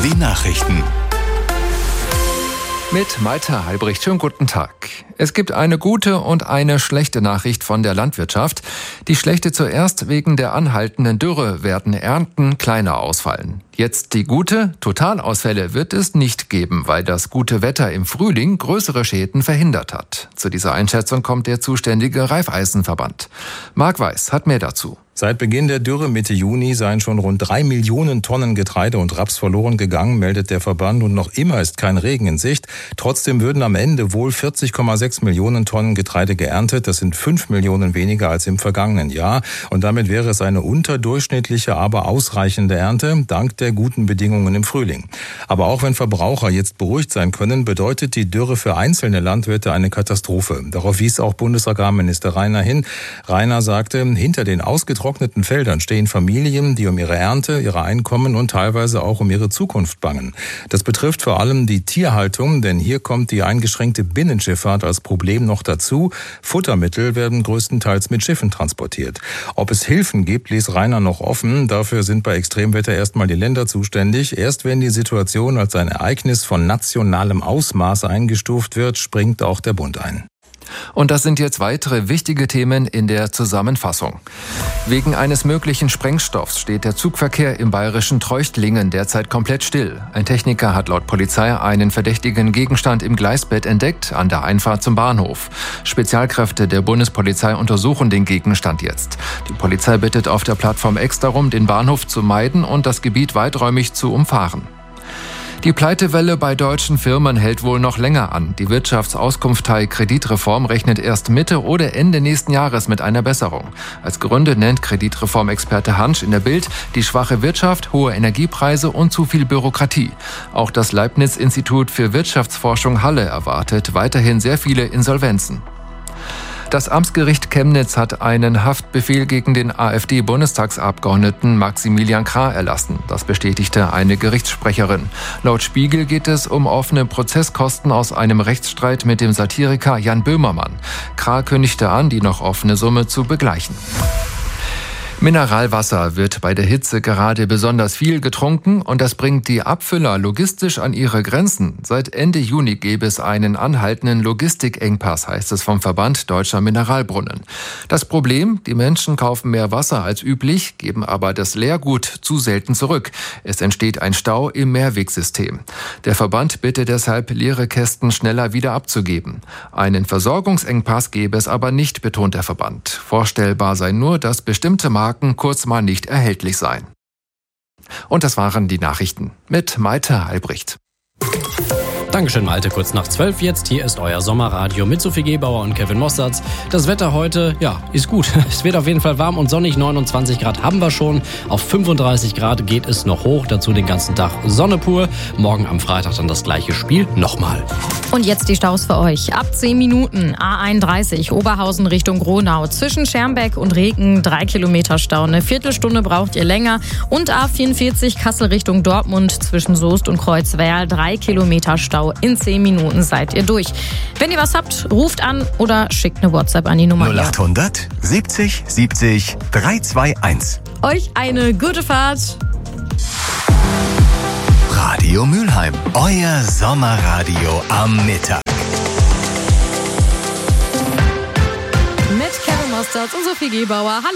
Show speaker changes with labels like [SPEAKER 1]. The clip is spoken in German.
[SPEAKER 1] Die Nachrichten.
[SPEAKER 2] Mit Malte Halbricht. Schönen guten Tag. Es gibt eine gute und eine schlechte Nachricht von der Landwirtschaft. Die schlechte zuerst: wegen der anhaltenden Dürre werden Ernten kleiner ausfallen. Jetzt die gute: Totalausfälle wird es nicht geben, weil das gute Wetter im Frühling größere Schäden verhindert hat. Zu dieser Einschätzung kommt der zuständige Raiffeisenverband. Marc Weiß hat mehr dazu.
[SPEAKER 3] Seit Beginn der Dürre Mitte Juni seien schon rund 3 Millionen Tonnen Getreide und Raps verloren gegangen, meldet der Verband. Und noch immer ist kein Regen in Sicht. Trotzdem würden am Ende wohl 40,6 Millionen Tonnen Getreide geerntet. Das sind 5 Millionen weniger als im vergangenen Jahr. Und damit wäre es eine unterdurchschnittliche, aber ausreichende Ernte, dank der guten Bedingungen im Frühling. Aber auch wenn Verbraucher jetzt beruhigt sein können, bedeutet die Dürre für einzelne Landwirte eine Katastrophe. Darauf wies auch Bundesagrarminister Rainer hin. Rainer sagte, hinter den ausgetrockneten Feldern stehen Familien, die um ihre Ernte, ihre Einkommen und teilweise auch um ihre Zukunft bangen. Das betrifft vor allem die Tierhaltung, denn hier kommt die eingeschränkte Binnenschifffahrt als Problem noch dazu. Futtermittel werden größtenteils mit Schiffen transportiert. Ob es Hilfen gibt, ließ Rainer noch offen. Dafür sind bei Extremwetter erstmal die Länder zuständig. Erst wenn die Situation als ein Ereignis von nationalem Ausmaß eingestuft wird, springt auch der Bund ein.
[SPEAKER 2] Und das sind jetzt weitere wichtige Themen in der Zusammenfassung. Wegen eines möglichen Sprengstoffs steht der Zugverkehr im bayerischen Treuchtlingen derzeit komplett still. Ein Techniker hat laut Polizei einen verdächtigen Gegenstand im Gleisbett entdeckt, an der Einfahrt zum Bahnhof. Spezialkräfte der Bundespolizei untersuchen den Gegenstand jetzt. Die Polizei bittet auf der Plattform X darum, den Bahnhof zu meiden und das Gebiet weiträumig zu umfahren. Die Pleitewelle bei deutschen Firmen hält wohl noch länger an. Die Wirtschaftsauskunftei Kreditreform rechnet erst Mitte oder Ende nächsten Jahres mit einer Besserung. Als Gründe nennt Kreditreformexperte Hansch in der Bild die schwache Wirtschaft, hohe Energiepreise und zu viel Bürokratie. Auch das Leibniz-Institut für Wirtschaftsforschung Halle erwartet weiterhin sehr viele Insolvenzen. Das Amtsgericht Chemnitz hat einen Haftbefehl gegen den AfD-Bundestagsabgeordneten Maximilian Krah erlassen. Das bestätigte eine Gerichtssprecherin. Laut Spiegel geht es um offene Prozesskosten aus einem Rechtsstreit mit dem Satiriker Jan Böhmermann. Krah kündigte an, die noch offene Summe zu begleichen. Mineralwasser wird bei der Hitze gerade besonders viel getrunken und das bringt die Abfüller logistisch an ihre Grenzen. Seit Ende Juni gäbe es einen anhaltenden Logistikengpass, heißt es vom Verband Deutscher Mineralbrunnen. Das Problem: die Menschen kaufen mehr Wasser als üblich, geben aber das Leergut zu selten zurück. Es entsteht ein Stau im Mehrwegsystem. Der Verband bittet deshalb, leere Kästen schneller wieder abzugeben. Einen Versorgungsengpass gäbe es aber nicht, betont der Verband. Vorstellbar sei nur, dass bestimmte Marken kurz mal nicht erhältlich seien. Und das waren die Nachrichten mit Malte Halbricht.
[SPEAKER 4] Dankeschön, Malte. Kurz nach 12 jetzt. Hier ist euer Sommerradio mit Sophie Gebauer und Kevin Mossertz. Das Wetter heute, ist gut. Es wird auf jeden Fall warm und sonnig. 29 Grad haben wir schon. Auf 35 Grad geht es noch hoch. Dazu den ganzen Tag Sonne pur. Morgen am Freitag dann das gleiche Spiel nochmal.
[SPEAKER 5] Und jetzt die Staus für euch. Ab 10 Minuten A31 Oberhausen Richtung Gronau. Zwischen Schermbeck und Reken 3 Kilometer Stau. Eine Viertelstunde braucht ihr länger. Und A44 Kassel Richtung Dortmund zwischen Soest und Kreuzwerl 3 Kilometer Stau. In 10 Minuten seid ihr durch. Wenn ihr was habt, ruft an oder schickt eine WhatsApp an die Nummer
[SPEAKER 1] 0800 70 70 321.
[SPEAKER 5] Euch eine gute Fahrt.
[SPEAKER 1] Radio Mülheim, euer Sommerradio am Mittag.
[SPEAKER 5] Mit Kevin Mossertz und Sophie Gebauer. Hallo.